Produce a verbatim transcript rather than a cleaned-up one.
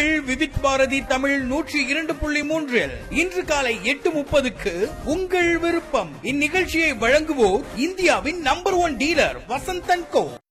உங்கள் விவித் பாரதி தமிழ் நூற்றி இரண்டு புள்ளி மூன்றில் இன்று காலை எட்டு முப்பதுக்கு உங்கள் விருப்பம். இந்நிகழ்ச்சியை வழங்குவோர் இந்தியாவின் number one dealer Vasanth and go.